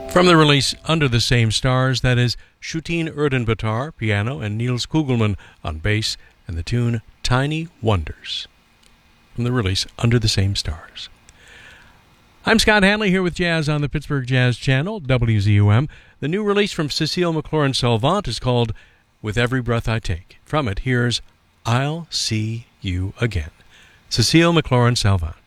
From the release Under the Same Stars, that is Shutin Erdenbatar, piano, and Niels Kugelman on bass, and the tune Tiny Wonders. From the release Under the Same Stars. I'm Scott Hanley here with Jazz on the Pittsburgh Jazz Channel, WZUM. The new release from Cecile McLaurin-Salvant is called With Every Breath I Take. From it, here's I'll See You Again. Cecile McLaurin-Salvant.